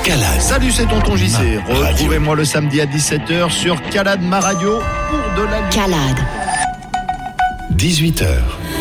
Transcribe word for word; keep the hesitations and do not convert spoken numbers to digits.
Calade. Salut, c'est Tonton J C. Ma Retrouvez-moi le samedi à dix-sept heures sur Calade, ma radio, pour de la lutte. Calade. dix-huit heures.